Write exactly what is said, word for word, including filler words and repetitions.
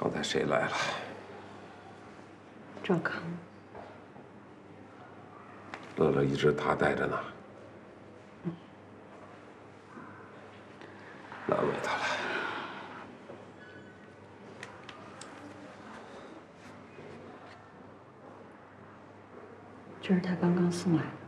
刚才谁来了？ 赵康。 乐乐一直他带着呢。嗯。难为他了。 这是他刚刚送来的。